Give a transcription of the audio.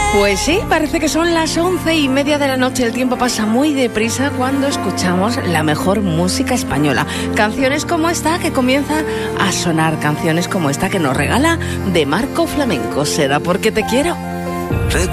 Pues sí, parece que son las 11:30 de la noche. El tiempo pasa muy deprisa cuando escuchamos la mejor música española. Canciones como esta que comienza a sonar, canciones como esta que nos regala De Marco Flamenco. ¿Será porque te quiero?